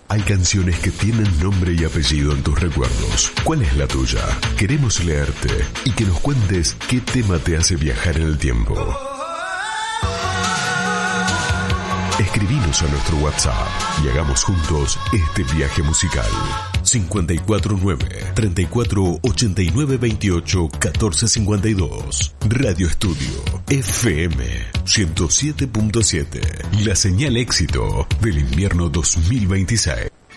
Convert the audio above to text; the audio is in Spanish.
Hay canciones que tienen nombre y apellido en tus recuerdos. ¿Cuál es la tuya? Queremos leerte y que nos cuentes qué tema te hace viajar en el tiempo. Escribinos a nuestro WhatsApp y hagamos juntos este viaje musical. 549-3489-28-1452. Radio Estudio FM 107.7. La señal éxito del invierno 2026.